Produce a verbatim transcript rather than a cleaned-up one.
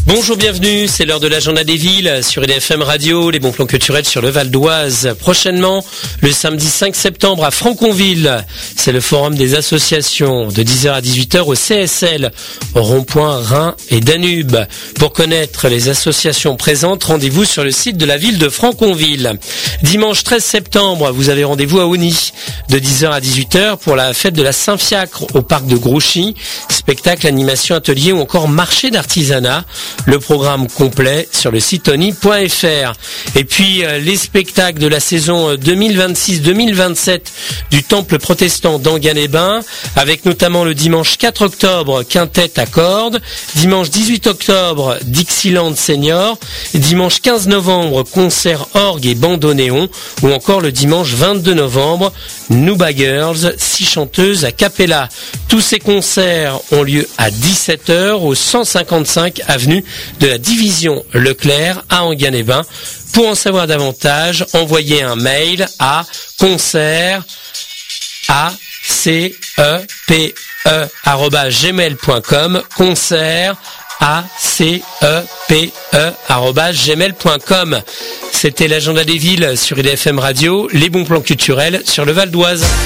Bonjour, bienvenue, c'est l'heure de l'agenda des villes sur I D F M Radio, les bons plans culturels sur le Val d'Oise. Prochainement, le samedi cinq septembre à Franconville, c'est le forum des associations de dix heures à dix-huit heures au C S L, rond-point Rhin et Danube. Pour connaître les associations présentes, rendez-vous sur le site de la ville de Franconville. Dimanche treize septembre, vous avez rendez-vous à Auny, de dix heures à dix-huit heures pour la fête de la Saint-Fiacre au parc de Grouchy. Spectacle, animation, atelier ou encore marché d'artisanat. Le programme complet sur le site oni point f r. Et puis euh, les spectacles de la saison deux mille vingt-six deux mille vingt-sept du Temple protestant d'Enghien-les-Bains, avec notamment le dimanche quatre octobre quintet à cordes, dimanche dix-huit octobre Dixieland Senior, dimanche quinze novembre concert orgue et bandoneon, ou encore le dimanche vingt-deux novembre Nuba Girls, six chanteuses a cappella. Tous ces concerts ont lieu à dix-sept heures au cent cinquante-cinq avenue de la division Leclerc à Enghien-les-Bains. Pour en savoir davantage, envoyez un mail à concert a c e p e arobase gmail point com, concert a c e p e arobase gmail point com. C'était l'agenda des villes sur I D F M Radio, les bons plans culturels sur le Val d'Oise.